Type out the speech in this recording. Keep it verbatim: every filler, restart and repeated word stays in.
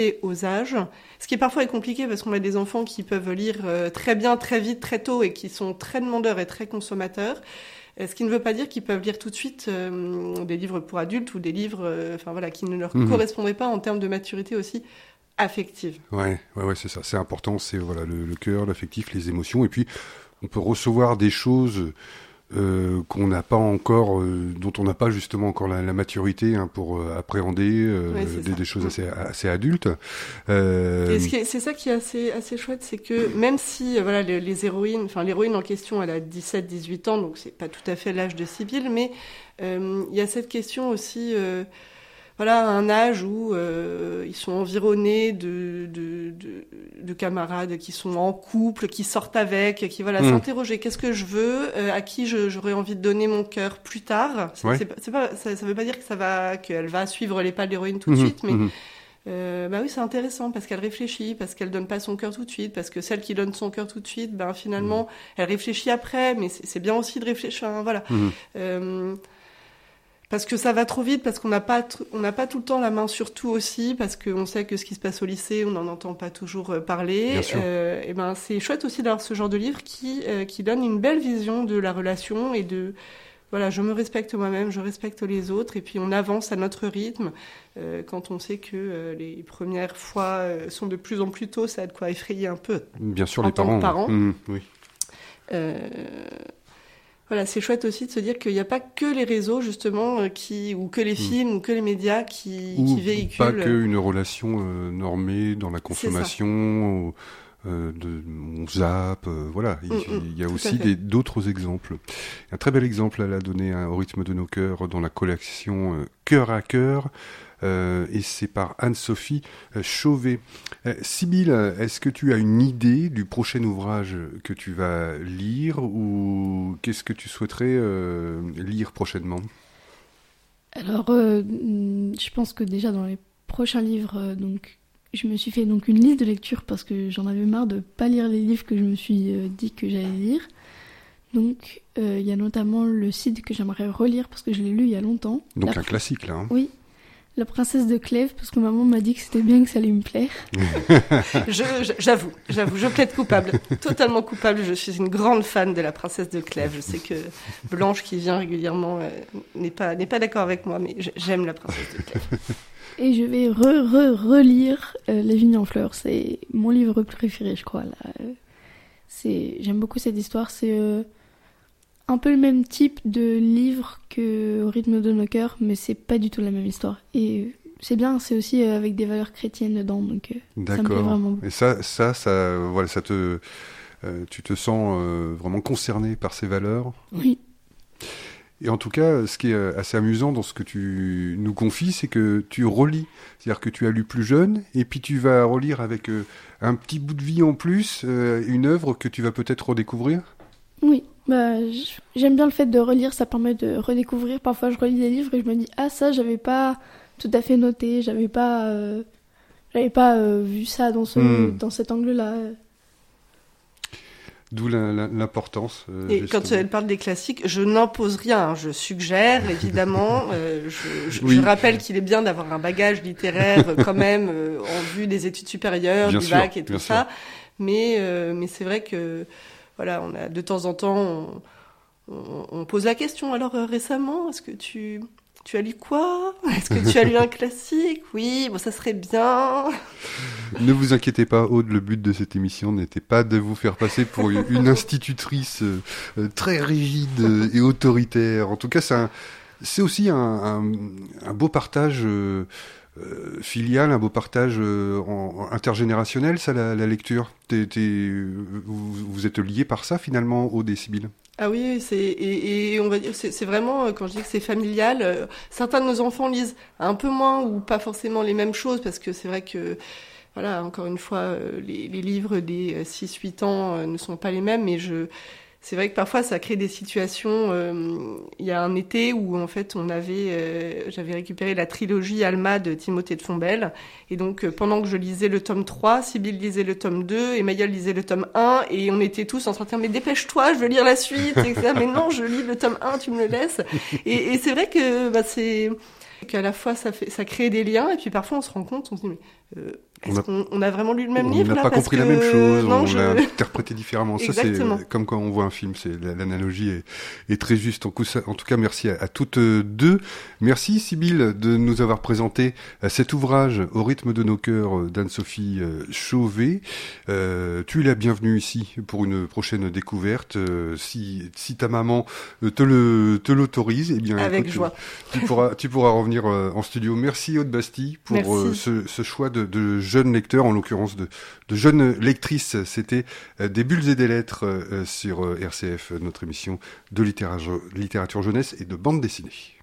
aux âges, ce qui est parfois compliqué parce qu'on a des enfants qui peuvent lire très bien, très vite, très tôt et qui sont très demandeurs et très consommateurs. Ce qui ne veut pas dire qu'ils peuvent lire tout de suite euh, des livres pour adultes ou des livres euh, enfin, voilà, qui ne leur mmh. correspondraient pas en termes de maturité aussi affective. Ouais, ouais, ouais, c'est ça. C'est important, c'est voilà, le, le cœur, l'affectif, les émotions. Et puis, on peut recevoir des choses euh, qu'on n'a pas encore, euh, dont on n'a pas justement encore la, la maturité hein, pour euh, appréhender euh, ouais, des, des choses assez, assez adultes. Euh... Et ce qui est, c'est ça qui est assez, assez chouette, c'est que même si euh, voilà, les, les héroïnes, enfin l'héroïne en question, elle a dix-sept dix-huit ans, donc c'est pas tout à fait l'âge de Sibylle, mais euh, il y a cette question aussi... Euh, Voilà, un âge où euh, ils sont environnés de, de, de, de camarades qui sont en couple, qui sortent avec, qui voilà, mmh. s'interroger. Qu'est-ce que je veux, euh, à qui je, j'aurais envie de donner mon cœur plus tard. C'est, ouais. c'est pas, c'est pas, ça, ça veut pas dire que ça va, qu'elle va suivre les pas de l'héroïne tout de mmh. suite, mais mmh. euh, bah oui, c'est intéressant parce qu'elle réfléchit, parce qu'elle donne pas son cœur tout de suite, parce que celle qui donne son cœur tout de suite, ben finalement, mmh. elle réfléchit après, mais c'est, c'est bien aussi de réfléchir. Hein, voilà. Mmh. Euh, Parce que ça va trop vite, parce qu'on n'a pas, t- on n'a pas tout le temps la main sur tout aussi, parce qu'on sait que ce qui se passe au lycée, on n'en entend pas toujours parler. Bien sûr. Euh, et ben, c'est chouette aussi d'avoir ce genre de livre qui, euh, qui donne une belle vision de la relation et de, voilà, je me respecte moi-même, je respecte les autres, et puis on avance à notre rythme. Euh, quand on sait que euh, les premières fois euh, sont de plus en plus tôt, ça a de quoi effrayer un peu. Bien sûr, les parents. parents. Mmh, oui. Euh, Voilà, c'est chouette aussi de se dire qu'il n'y a pas que les réseaux, justement, qui, ou que les films, mmh. ou que les médias qui, ou qui véhiculent... pas qu'une relation euh, normée dans la consommation, ou, euh, de, on zappe, euh, voilà. Il, mmh, il y a aussi des, d'autres exemples. Un très bel exemple, elle a donné hein, au rythme de nos cœurs dans la collection euh, Cœur à cœur. Euh, et c'est par Anne-Sophie euh, Chauvet. Euh, Sibylle, est-ce que tu as une idée du prochain ouvrage que tu vas lire ou qu'est-ce que tu souhaiterais euh, lire prochainement ? Alors, euh, je pense que déjà dans les prochains livres, euh, donc, je me suis fait donc une liste de lecture parce que j'en avais marre de ne pas lire les livres que je me suis euh, dit que j'allais lire. Donc, il euh, y a notamment le Cid que j'aimerais relire parce que je l'ai lu il y a longtemps. Donc La... un classique là. Hein. Oui. La princesse de Clèves, parce que maman m'a dit que c'était bien, que ça allait me plaire. je, je, j'avoue, j'avoue, je plaide coupable, totalement coupable. Je suis une grande fan de la princesse de Clèves. Je sais que Blanche, qui vient régulièrement, euh, n'est pas, n'est pas d'accord avec moi, mais j'aime la princesse de Clèves. Et je vais re, re, relire euh, Les Vignes en fleurs. C'est mon livre préféré, je crois. Là. C'est, j'aime beaucoup cette histoire. C'est euh, un peu le même type de livre que Au rythme de nos cœurs, mais c'est pas du tout la même histoire. Et c'est bien, c'est aussi avec des valeurs chrétiennes dedans, donc D'accord. ça me plaît vraiment beaucoup. Et ça, ça, ça, voilà, ça te, euh, tu te sens euh, vraiment concerné par ces valeurs ? Oui. Et en tout cas, ce qui est assez amusant dans ce que tu nous confies, c'est que tu relis. C'est-à-dire que tu as lu plus jeune, et puis tu vas relire avec euh, un petit bout de vie en plus, euh, une œuvre que tu vas peut-être redécouvrir ? Oui. Bah, j'aime bien le fait de relire, ça permet de redécouvrir. Parfois, je relis des livres et je me dis « Ah, ça, j'avais pas tout à fait noté, j'avais pas, euh, j'avais pas euh, vu ça dans, ce, mmh. dans cet angle-là. » D'où la, la, l'importance. Euh, et justement. Quand elle parle des classiques, je n'impose rien, je suggère, évidemment. euh, je, je, oui. je rappelle qu'il est bien d'avoir un bagage littéraire quand même, euh, en vue des études supérieures, bien du sûr, bac et tout ça. Mais, euh, mais c'est vrai que... Voilà, on a, de temps en temps, on, on, on pose la question. Alors, euh, récemment, est-ce que tu, tu as lu quoi ? Est-ce que tu as lu un classique ? Oui, bon, ça serait bien. Ne vous inquiétez pas, Aude, le but de cette émission n'était pas de vous faire passer pour une, une institutrice euh, très rigide et autoritaire. En tout cas, c'est, un, c'est aussi un, un, un beau partage... Euh, Euh, filial, un beau partage euh, en, en intergénérationnel, ça, la, la lecture. T'es, t'es, vous, vous êtes liés par ça, finalement, Aude et Sibylle ? Ah oui, c'est, et, et on va dire, c'est, c'est vraiment, quand je dis que c'est familial, euh, certains de nos enfants lisent un peu moins ou pas forcément les mêmes choses, parce que c'est vrai que, voilà, encore une fois, euh, les, les livres des six huit ans euh, ne sont pas les mêmes, mais je... C'est vrai que parfois ça crée des situations. Euh, il y a un été où en fait on avait, euh, j'avais récupéré la trilogie Alma de Timothée de Fontbelle, et donc euh, pendant que je lisais le tome trois, Sibylle lisait le tome deux, et Mayol lisait le tome un, et on était tous en train de dire mais dépêche-toi, je veux lire la suite, et cetera. Mais non, je lis le tome un, tu me le laisses. Et, et c'est vrai que bah, c'est qu'à la fois ça fait, ça crée des liens, et puis parfois on se rend compte, on se dit mais euh, Est-ce a, qu'on on a vraiment lu le même on livre On n'a pas compris que... la même chose, non, on je... l'a interprété différemment. Ça, c'est comme quand on voit un film, c'est l'analogie est, est très juste. En, coup, ça, en tout cas, merci à, à toutes deux. Merci Sybille de nous avoir présenté cet ouvrage Au rythme de nos cœurs d'Anne-Sophie Chauvet. Euh, tu es la bienvenue ici pour une prochaine découverte. Euh, si, si ta maman te le te l'autorise, eh bien, avec écoute, joie. Tu pourras tu pourras revenir en studio. Merci Aude Bastille pour euh, ce, ce choix de, de jeunes lecteurs, en l'occurrence de, de jeunes lectrices. C'était euh, des bulles et des lettres euh, sur euh, R C F, notre émission de littérature, littérature jeunesse et de bande dessinée.